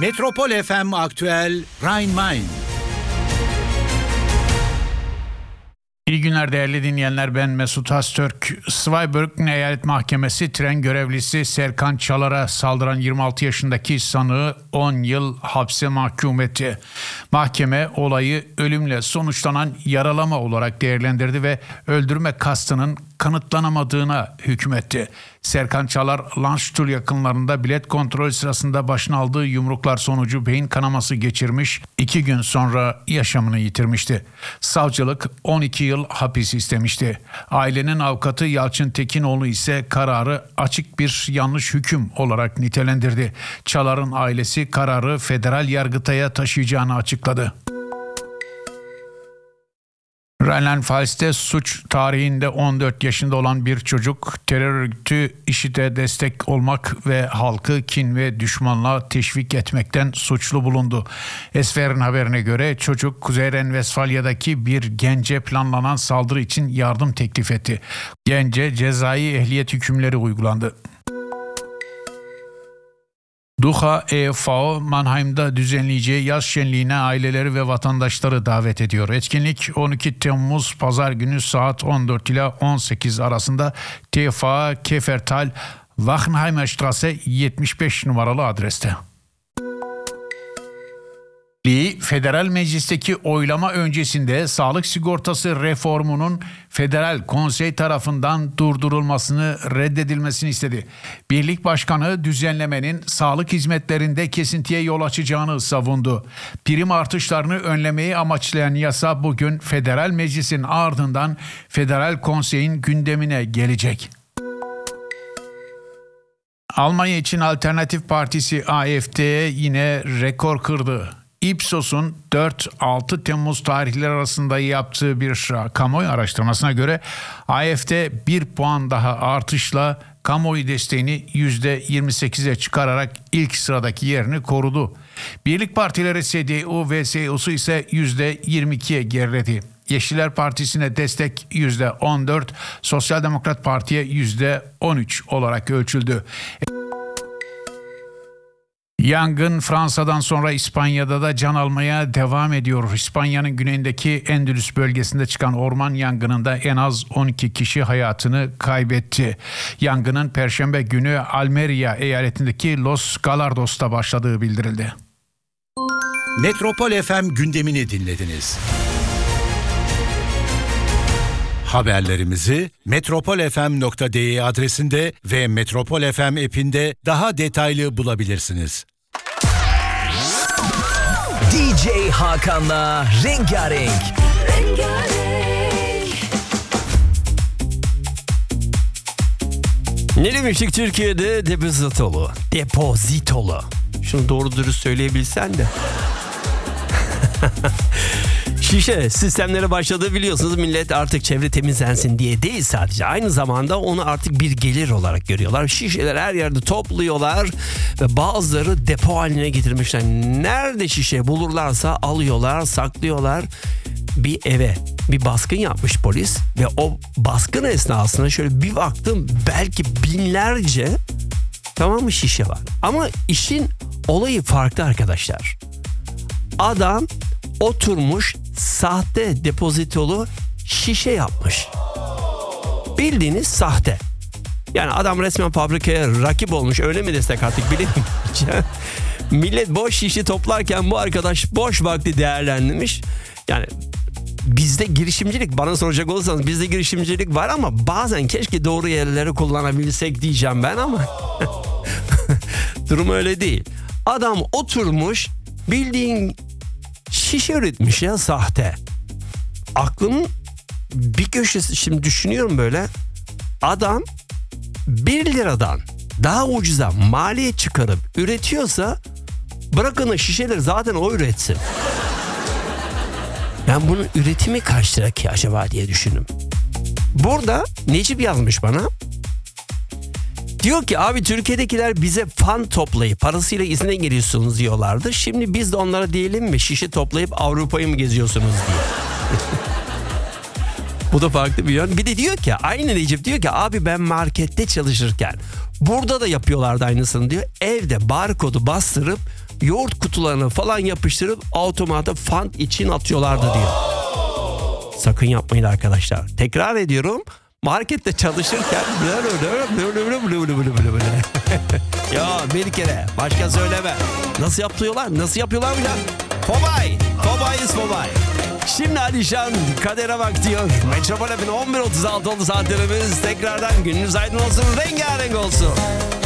Metropol FM Aktüel Rhein-Main. İyi günler değerli dinleyenler, ben Mesut Öztürk. Zweibrücken Eyalet Mahkemesi tren görevlisi Serkan Çalar'a saldıran 26 yaşındaki sanığı 10 yıl hapse mahkum etti. Mahkeme olayı ölümle sonuçlanan yaralama olarak değerlendirdi ve öldürme kastının kanıtlanamadığına hükmetti. Serkan Çalar, Landstuhl yakınlarında bilet kontrolü sırasında başına aldığı yumruklar sonucu beyin kanaması geçirmiş, 2 gün sonra yaşamını yitirmişti. Savcılık 12 yıl hapis istemişti. Ailenin avukatı Yalçın Tekinoğlu ise kararı açık bir yanlış hüküm olarak nitelendirdi. Çalar'ın ailesi kararı federal yargıtaya taşıyacağını açıkladı. Rheinland-Pfalz'te suç tarihinde 14 yaşında olan bir çocuk terör örgütü IŞİD'e destek olmak ve halkı kin ve düşmanlığa teşvik etmekten suçlu bulundu. Esfer'in haberine göre çocuk Kuzey Ren-Vesfalya'daki bir gence planlanan saldırı için yardım teklif etti. Gence cezai ehliyet hükümleri uygulandı. Duha e.V. Mannheim'da düzenleyeceği yaz şenliğine aileleri ve vatandaşları davet ediyor. Etkinlik 12 Temmuz Pazar günü saat 14 ile 18 arasında TFA Kefertal Wachenheimer Straße 75 numaralı adreste. Federal Meclis'teki oylama öncesinde sağlık sigortası reformunun Federal Konsey tarafından durdurulmasını reddedilmesini istedi. Birlik Başkanı düzenlemenin sağlık hizmetlerinde kesintiye yol açacağını savundu. Prim artışlarını önlemeyi amaçlayan yasa bugün Federal Meclis'in ardından Federal Konsey'in gündemine gelecek. Almanya için Alternatif Partisi AfD yine rekor kırdı. Ipsos'un 4-6 Temmuz tarihleri arasında yaptığı bir kamuoyu araştırmasına göre AfD 1 puan daha artışla kamuoyu desteğini %28'e çıkararak ilk sıradaki yerini korudu. Birlik partileri CDU ve CSU ise %22'ye geriledi. Yeşiller Partisi'ne destek %14, Sosyal Demokrat Parti'ye %13 olarak ölçüldü. Yangın Fransa'dan sonra İspanya'da da can almaya devam ediyor. İspanya'nın güneyindeki Endülüs bölgesinde çıkan orman yangınında en az 12 kişi hayatını kaybetti. Yangının Perşembe günü Almeria eyaletindeki Los Galardos'ta başladığı bildirildi. Metropol FM gündemini dinlediniz. Haberlerimizi metropolfm.de adresinde ve Metropol FM app'inde daha detaylı bulabilirsiniz. DJ Hakan'la Rengarenk. Ne demiştik Türkiye'de? Depozitolu. Şunu doğru dürüst söyleyebilsen de. Şişe sistemlere başladığı biliyorsunuz. Millet artık çevre temizlensin diye değil sadece. Aynı zamanda onu artık bir gelir olarak görüyorlar. Şişeler her yerde topluyorlar ve bazıları depo haline getirmişler. Nerede şişe bulurlarsa alıyorlar, saklıyorlar. Bir eve bir baskın yapmış polis ve o baskın esnasında şöyle bir baktım, belki binlerce, tamam mı, şişe var. Ama işin olayı farklı arkadaşlar. Adam oturmuş sahte depozitolu şişe yapmış. Bildiğiniz sahte. Yani adam resmen fabrikaya rakip olmuş, öyle mi desek artık bilemeyeceğim. Millet boş şişe toplarken bu arkadaş boş vakti değerlendirmiş. Yani bizde girişimcilik, bana soracak olursanız bizde girişimcilik var ama bazen keşke doğru yerleri kullanabilsek diyeceğim ben ama durum öyle değil. Adam oturmuş bildiğin şişe üretmiş ya, sahte. Aklımın bir köşesi, şimdi düşünüyorum böyle. Adam 1 liradan daha ucuza maliyet çıkarıp üretiyorsa bırakın o şişeleri zaten o üretsin. Ben bunun üretimi kaç lira ki acaba diye düşündüm. Burada Necip yazmış bana. Diyor ki abi, Türkiye'dekiler bize fan toplayıp parasıyla izine geliyorsunuz diyorlardı. Şimdi biz de onlara diyelim mi, şişe toplayıp Avrupa'yı mı geziyorsunuz diye. Bu da farklı bir yön. Bir de diyor ki, aynı Necip diyor ki abi ben markette çalışırken burada da yapıyorlardı aynısını diyor. Evde barkodu bastırıp yoğurt kutularını falan yapıştırıp automata fant için atıyorlardı diyor. Sakın yapmayın arkadaşlar. Tekrar ediyorum. Markette çalışırken ya bir kere başka söyleme. Nasıl yapıyorlar? Nasıl yapıyorlar mı ya? Fobay. Fobay is fobay. Şimdi Alişan kadere bak diyor. Metropol FM 11.36 oldu saatlerimiz. Tekrardan gününüz aydın olsun. Rengarenk olsun.